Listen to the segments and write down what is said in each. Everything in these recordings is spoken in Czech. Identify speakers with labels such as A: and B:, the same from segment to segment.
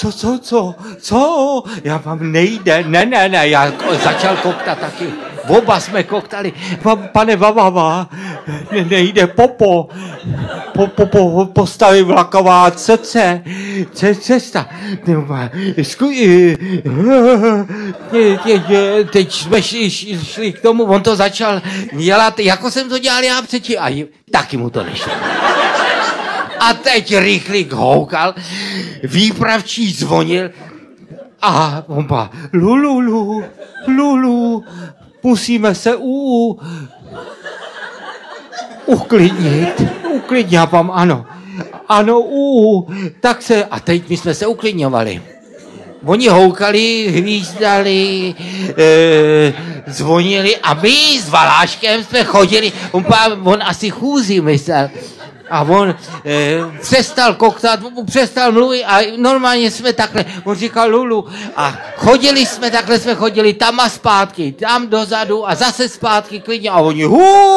A: Co? Já vám nejde, ne, já začal koktat taky. Oba jsme koktali. Pane Vavava, nejde popo. Postavy vlaková cesta. Teď jsme šli k tomu, on to začal dělat, jako jsem to dělal já předtím, a taky mu to nešlo. A teď rychlík houkal, výpravčí zvonil a on pa, Lulu, musíme se uklidnit, já vám, ano, tak se, a teď my jsme se uklidňovali. Oni houkali, hvízdali, zvonili a my s Valáškem jsme chodili, on asi chůzi myslel. A on přestal koktat, přestal mluvit a normálně jsme takhle, on říkal Lulu a chodili jsme tam a zpátky, tam dozadu a zase zpátky klidně a oni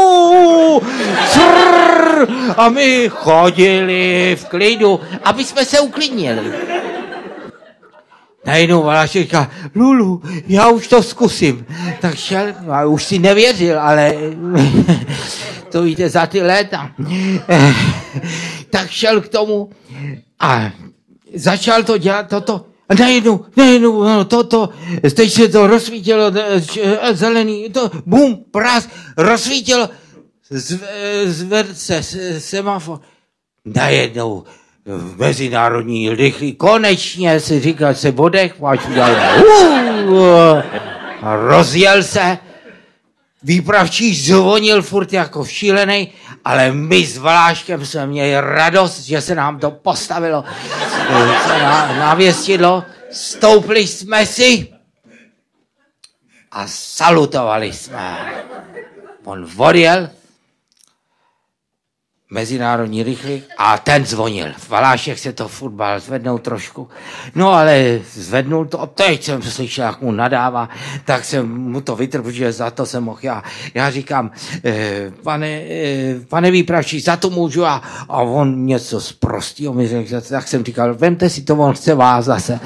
A: a my chodili v klidu, aby jsme se uklidnili. Najednou Valášek říká, Lulu, já už to zkusím. Tak šel, a už si nevěřil, ale to víte za ty léta. Tak šel k tomu a začal to dělat toto. A najednou, teď se to rozsvítilo, zelený, to bum, prás, rozsvítilo, zvedl se semafor. Najednou mezinárodní rychlý, konečně si říkal, se bodech, až udělal, rozjel se, výpravčí zvonil furt jako šílený, ale my s Valáškem jsme měli radost, že se nám to postavilo, se navěstidlo, stoupli jsme si a salutovali jsme. On odjel, mezinárodní rychlík a ten zvonil. Valášek se to furt bál zvednout trošku. No ale zvednul to a teď jsem slyšel, jak mu nadává, tak jsem mu to vytrhl, protože za to jsem mohl já. Já říkám, pane výpravčí, za to můžu a on něco zprostýho mi řekl, tak jsem říkal, vemte si to, on chce vás zase.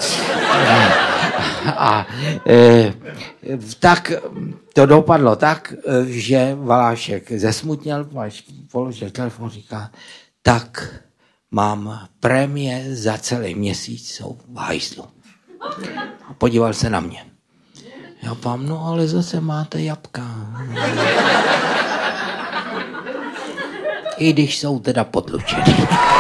A: A tak to dopadlo tak, že Valášek zesmutněl, položil telefon, říká, tak mám prémie za celý měsíc, jsou v hajzlu. A podíval se na mě. Já pám, no ale zase máte jabka. I když jsou teda potlučený.